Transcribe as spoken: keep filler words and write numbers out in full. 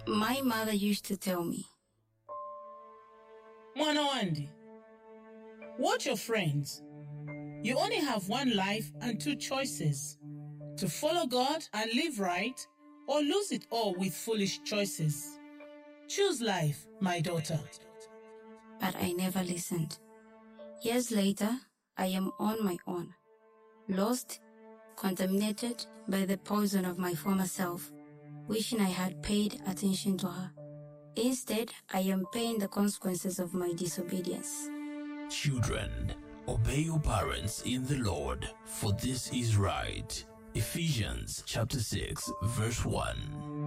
My mother used to tell me, Mwana Wandi, watch your friends. You only have one life and two choices: to follow God and live right, or lose it all with foolish choices. Choose life, my daughter. But I never listened. Years later, I am on my own, lost, contaminated by the poison of my former self, wishing I had paid attention to her. Instead, I am paying the consequences of my disobedience. Children, obey your parents in the Lord, for this is right. Ephesians chapter six, verse one.